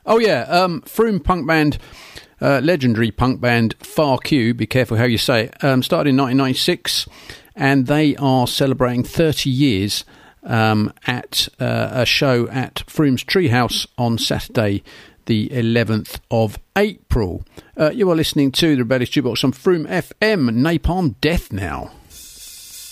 Oh, yeah. Frome punk band, legendary punk band Far Q, be careful how you say it, started in 1996, and they are celebrating 30 years at a show at Frome's Treehouse on Saturday, the 11th of April. You are listening to the Rebellious Jukebox on Frome FM, Napalm Death now.